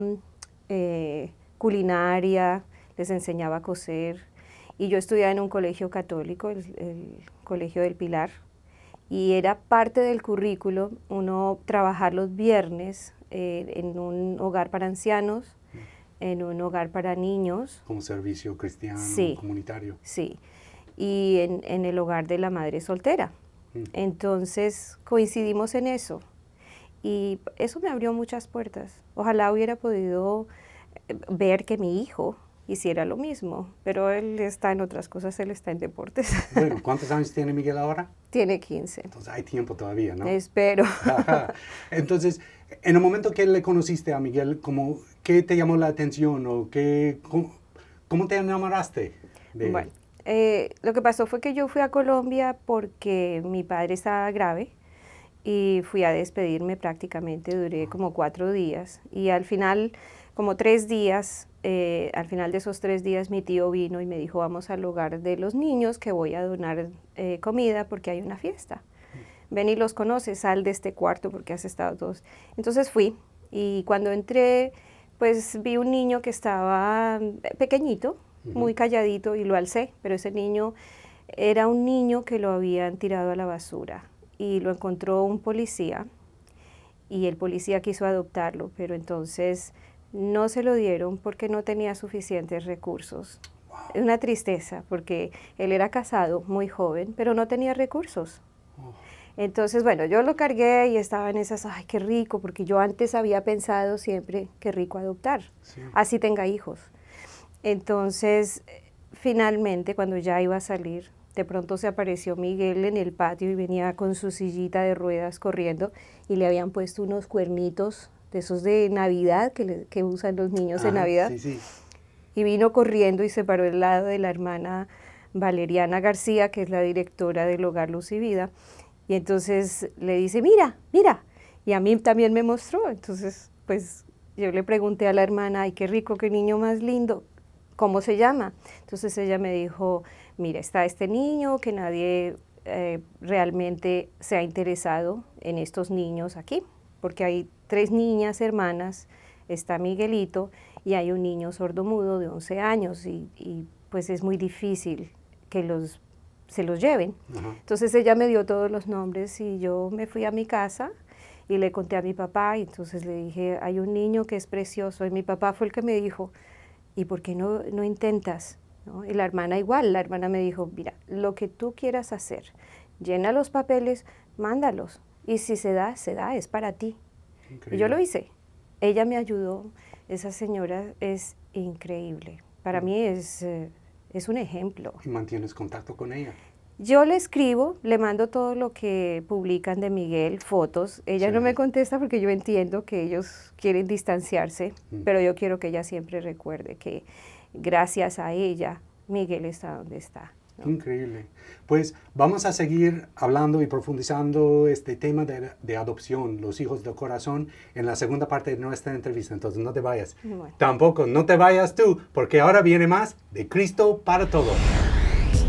culinaria, les enseñaba a coser. Y yo estudiaba en un colegio católico, el Colegio del Pilar, y era parte del currículo uno trabajar los viernes en un hogar para ancianos, en un hogar para niños. Como servicio cristiano, Sí, comunitario. sí, y en el hogar de la madre soltera. Entonces coincidimos en eso y eso me abrió muchas puertas. Ojalá hubiera podido ver que mi hijo hiciera lo mismo, pero él está en otras cosas, él está en deportes. Bueno, ¿cuántos años tiene Miguel ahora? Tiene 15. Entonces hay tiempo todavía, ¿no? Espero. Entonces, en el momento que le conociste a Miguel, ¿qué te llamó la atención o cómo te enamoraste de él? Bueno, lo que pasó fue que yo fui a Colombia porque mi padre estaba grave y fui a despedirme prácticamente, duré como 4 días y al final, como 3 días, al final de esos 3 días mi tío vino y me dijo vamos al hogar de los niños que voy a donar comida porque hay una fiesta. Ven y los conoces, sal de este cuarto porque has estado todos. Entonces fui y cuando entré pues vi un niño que estaba pequeñito, muy calladito y lo alcé, pero ese niño era un niño que lo habían tirado a la basura y lo encontró un policía y el policía quiso adoptarlo, pero entonces no se lo dieron porque no tenía suficientes recursos. Wow. Es una tristeza porque él era casado, muy joven, pero no tenía recursos. Entonces, bueno, yo lo cargué y estaba en esas, ay, qué rico, porque yo antes había pensado siempre, qué rico adoptar, Sí. así tenga hijos. Entonces, finalmente, cuando ya iba a salir, de pronto se apareció Miguel en el patio y venía con su sillita de ruedas corriendo y le habían puesto unos cuernitos de esos de Navidad que usan los niños en Navidad. Sí, sí. Y vino corriendo y se paró al lado de la hermana Valeriana García, que es la directora del Hogar Luz y Vida. Y entonces le dice, mira, mira. Y a mí también me mostró. Entonces, pues yo le pregunté a la hermana, ay, qué rico, qué niño más lindo. ¿Cómo se llama? Entonces ella me dijo, mira, está este niño que nadie realmente se ha interesado en estos niños aquí, porque hay 3 niñas hermanas, está Miguelito y hay un niño sordomudo de 11 años y pues es muy difícil que se los lleven. Entonces ella me dio todos los nombres y yo me fui a mi casa y le conté a mi papá y entonces le dije, hay un niño que es precioso y mi papá fue el que me dijo, ¿y por qué no intentas? ¿No? Y la hermana igual, la hermana me dijo, mira, lo que tú quieras hacer, llena los papeles, mándalos y si se da, es para ti. Increíble. Y yo lo hice. Ella me ayudó, esa señora es increíble. Para mí es un ejemplo. ¿Y mantienes contacto con ella? Yo le escribo, le mando todo lo que publican de Miguel, fotos. Ella no me contesta porque yo entiendo que ellos quieren distanciarse, pero yo quiero que ella siempre recuerde que gracias a ella Miguel está donde está. ¿No? Increíble. Pues vamos a seguir hablando y profundizando este tema de adopción, los hijos del corazón, en la segunda parte de nuestra entrevista. Entonces no te vayas. Bueno. Tampoco no te vayas tú, porque ahora viene más de Cristo para Todos.